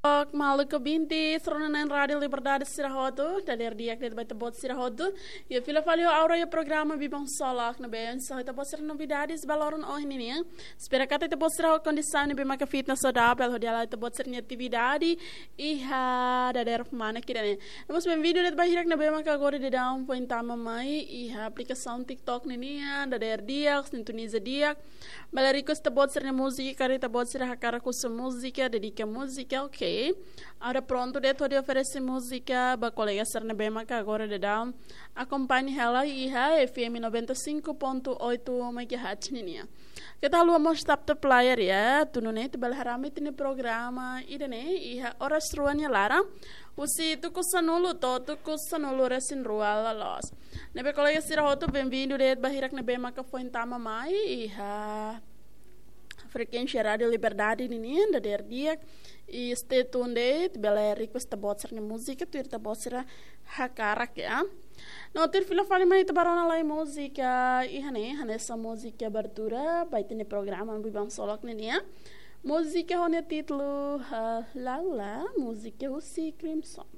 Maluco binti sronan Radio Liberdade Sirahodo, daler diak det baita bot Sirahodo. E fila falio aura o programa bibang solak na ben sa ita bot novidades baloron oh ini ya. Espera kata ita bot sira condição be maka fitness saudável ho diala ita bot atividade e ha daler mana kirane. Vamos bem vídeo det bahirak na be maka agora de down point tama mai e ha aplicação TikTok ni ya daler diak sintoniza diak. Balarico sta bot sira música carita bot sira hakara com música dedica música ok. Agora pronto, de todo oferecer música para colega Serna Bema que agora de dar acompanhe ela e a FM 95.8 MHz ninia. Que tal o mostrar para player ya? Tu não é te balharame tene programa e e a horas truanya lara. Usi tu kusanulo to tu kusanulo resin ruala los. Nebe colega Sirahoto bem-vindo de bahirak na Bema que foi tama mai e a frequência Rádio Liberdade ninia da dia. E stay tuned, bela request tabot na música, tu ir tabot sira hakarak ya. No ter fila fali mai tabarona lai música e hane essa música abertura vai ter programa bibang solok niya. Música hone título Laula, música o Crimson.